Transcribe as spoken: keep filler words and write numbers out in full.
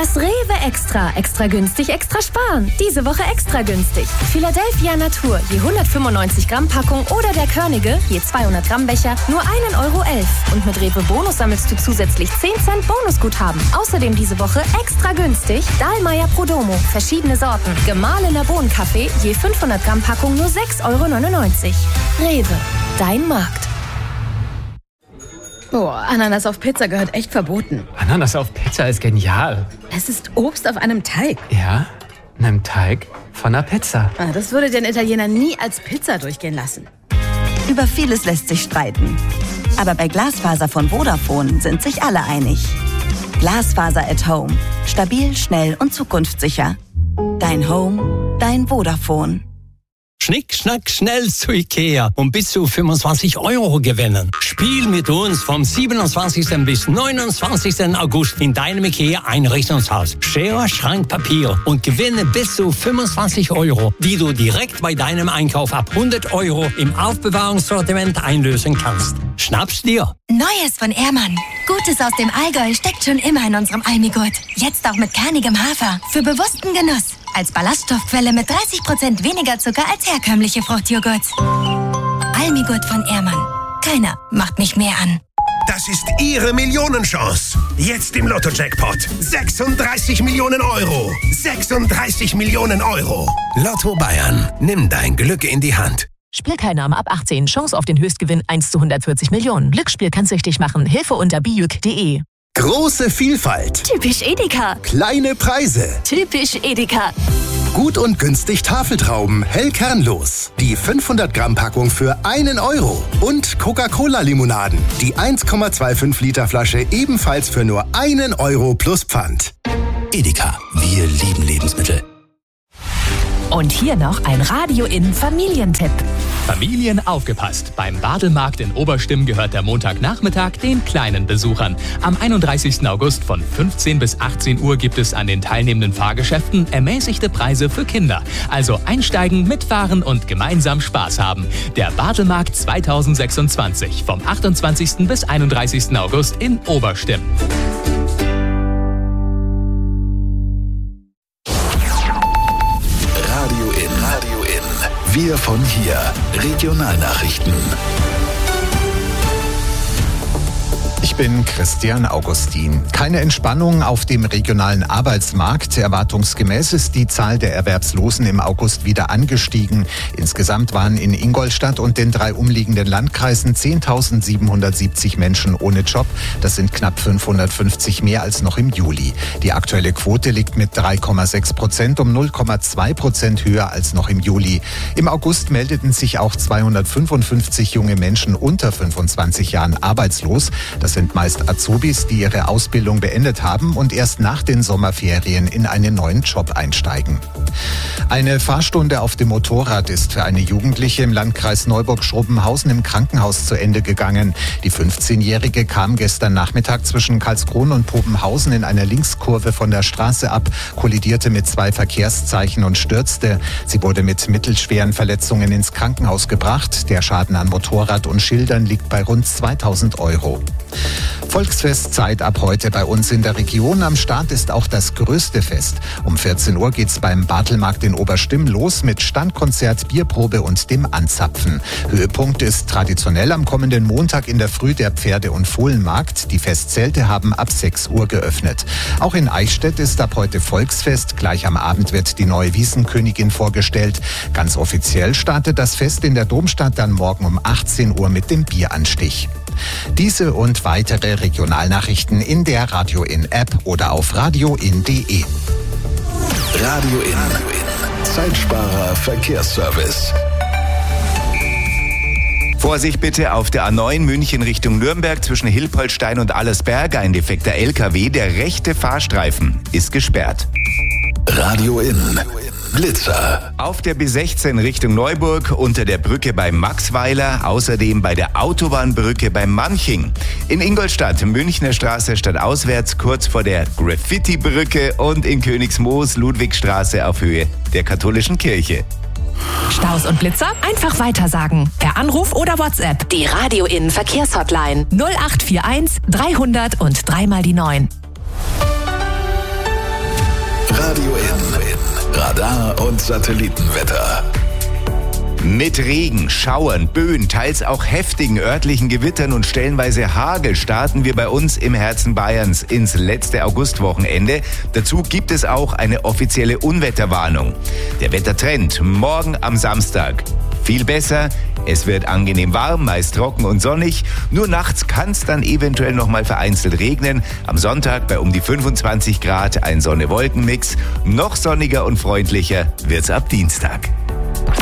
Das Rewe Extra. Extra günstig, extra sparen. Diese Woche extra günstig. Philadelphia Natur, je hundertfünfundneunzig Gramm Packung oder der Körnige, je zweihundert Gramm Becher, nur ein Euro elf. Und mit Rewe Bonus sammelst du zusätzlich zehn Cent Bonusguthaben. Außerdem diese Woche extra günstig Dahlmeier Prodomo, verschiedene Sorten. Gemahlener Bohnenkaffee, je fünfhundert Gramm Packung nur sechs Euro neunundneunzig. Rewe, dein Markt. Boah, Ananas auf Pizza gehört echt verboten. Ananas auf Pizza ist genial. Es ist Obst auf einem Teig. Ja, einem Teig von einer Pizza. Ah, das würde den Italiener nie als Pizza durchgehen lassen. Über vieles lässt sich streiten. Aber bei Glasfaser von Vodafone sind sich alle einig. Glasfaser at Home. Stabil, schnell und zukunftssicher. Dein Home, dein Vodafone. Schnick, schnack, schnell zu Ikea und bis zu fünfundzwanzig Euro gewinnen. Spiel mit uns vom siebenundzwanzigsten bis neunundzwanzigsten August in deinem Ikea-Einrichtungshaus. Schere, Schrank, Papier und gewinne bis zu fünfundzwanzig Euro, die du direkt bei deinem Einkauf ab hundert Euro im Aufbewahrungssortiment einlösen kannst. Schnapp's dir! Neues von Ehrmann. Gutes aus dem Allgäu steckt schon immer in unserem Almigurt. Jetzt auch mit kernigem Hafer. Für bewussten Genuss. Als Ballaststoffquelle mit dreißig Prozent weniger Zucker als herkömmliche Fruchtjoghurts. Almigurt von Ehrmann. Keiner macht mich mehr an. Das ist Ihre Millionenchance. Jetzt im Lotto-Jackpot. sechsunddreißig Millionen Euro. sechsunddreißig Millionen Euro. Lotto Bayern. Nimm dein Glück in die Hand. Spielteilnahme ab achtzehn. Chance auf den Höchstgewinn eins zu hundertvierzig Millionen. Glücksspiel kann süchtig machen. Hilfe unter bijuk punkt de. Große Vielfalt. Typisch Edeka. Kleine Preise. Typisch Edeka. Gut und günstig Tafeltrauben, hell kernlos. Die fünfhundert Gramm Packung für einen Euro. Und Coca-Cola-Limonaden. Die eins Komma fünfundzwanzig Liter Flasche ebenfalls für nur einen Euro plus Pfand. Edeka. Wir lieben Lebensmittel. Und hier noch ein Radio-In-Familientipp. Familien aufgepasst. Beim Badelmarkt in Oberstimm gehört der Montagnachmittag den kleinen Besuchern. Am einunddreißigsten August von fünfzehn bis achtzehn Uhr gibt es an den teilnehmenden Fahrgeschäften ermäßigte Preise für Kinder. Also einsteigen, mitfahren und gemeinsam Spaß haben. Der Badelmarkt zweitausendsechsundzwanzig vom achtundzwanzigsten bis einunddreißigsten August in Oberstimm. Wir von hier. Regionalnachrichten. Ich bin Christian Augustin. Keine Entspannung auf dem regionalen Arbeitsmarkt. Erwartungsgemäß ist die Zahl der Erwerbslosen im August wieder angestiegen. Insgesamt waren in Ingolstadt und den drei umliegenden Landkreisen zehntausendsiebenhundertsiebzig Menschen ohne Job. Das sind knapp fünfhundertfünfzig mehr als noch im Juli. Die aktuelle Quote liegt mit drei Komma sechs Prozent um null Komma zwei Prozent höher als noch im Juli. Im August meldeten sich auch zweihundertfünfundfünfzig junge Menschen unter fünfundzwanzig Jahren arbeitslos. Das sind meist Azubis, die ihre Ausbildung beendet haben und erst nach den Sommerferien in einen neuen Job einsteigen. Eine Fahrstunde auf dem Motorrad ist für eine Jugendliche im Landkreis Neuburg-Schrobenhausen im Krankenhaus zu Ende gegangen. Die fünfzehnjährige kam gestern Nachmittag zwischen Karlskron und Pobenhausen in einer Linkskurve von der Straße ab, kollidierte mit zwei Verkehrszeichen und stürzte. Sie wurde mit mittelschweren Verletzungen ins Krankenhaus gebracht. Der Schaden an Motorrad und Schildern liegt bei rund zweitausend Euro. Volksfestzeit ab heute bei uns in der Region. Am Start ist auch das größte Fest. Um vierzehn Uhr geht's beim Bartelmarkt in Oberstimm los mit Standkonzert, Bierprobe und dem Anzapfen. Höhepunkt ist traditionell am kommenden Montag in der Früh der Pferde- und Fohlenmarkt. Die Festzelte haben ab sechs Uhr geöffnet. Auch in Eichstätt ist ab heute Volksfest. Gleich am Abend wird die neue Wiesenkönigin vorgestellt. Ganz offiziell startet das Fest in der Domstadt dann morgen um achtzehn Uhr mit dem Bieranstich. Diese und weitere Regionalnachrichten in der Radio In App oder auf radio in punkt de. Radio In. Zeitsparer Verkehrsservice. Vorsicht bitte auf der A neun München Richtung Nürnberg zwischen Hilpoltstein und Allersberg. Ein defekter L K W, der rechte Fahrstreifen ist gesperrt. Radio In. Blitzer. Auf der B sechzehn Richtung Neuburg, unter der Brücke bei Maxweiler, außerdem bei der Autobahnbrücke bei Manching. In Ingolstadt, Münchner Straße stadtauswärts, kurz vor der Graffiti-Brücke und in Königsmoos, Ludwigstraße auf Höhe der katholischen Kirche. Staus und Blitzer? Einfach weitersagen. Per Anruf oder WhatsApp. Die Radio In Verkehrshotline null acht vier eins dreihundert und dreimal die neun. Radio In. Radar und Satellitenwetter. Mit Regen, Schauern, Böen, teils auch heftigen örtlichen Gewittern und stellenweise Hagel starten wir bei uns im Herzen Bayerns ins letzte Augustwochenende. Dazu gibt es auch eine offizielle Unwetterwarnung. Der Wettertrend morgen am Samstag. Viel besser, es wird angenehm warm, meist trocken und sonnig. Nur nachts kann es dann eventuell noch mal vereinzelt regnen. Am Sonntag bei um die fünfundzwanzig Grad ein Sonne-Wolken-Mix. Noch sonniger und freundlicher wird's ab Dienstag.